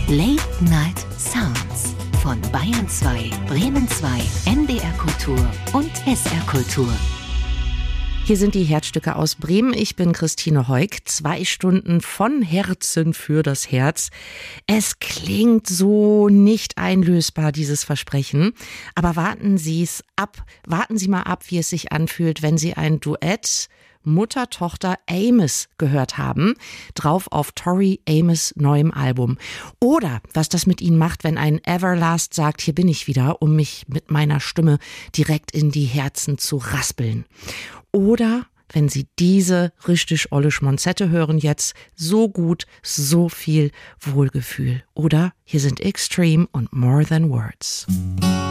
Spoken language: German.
Late Night Sounds von Bayern 2, Bremen 2, NDR Kultur und SR Kultur. Hier sind die Herzstücke aus Bremen. Ich bin Christine Heuk. 2 Stunden von Herzen für das Herz. Es klingt so nicht einlösbar, dieses Versprechen. Aber warten Sie mal ab, wie es sich anfühlt, wenn Sie ein Duett Mutter-Tochter Amos gehört haben, drauf auf Tori Amos' neuem Album. Oder was das mit Ihnen macht, wenn ein Everlast sagt, hier bin ich wieder, um mich mit meiner Stimme direkt in die Herzen zu raspeln. Oder wenn Sie diese richtig olle Schmonzette hören jetzt, so gut, so viel Wohlgefühl. Oder hier sind Extreme und More Than Words.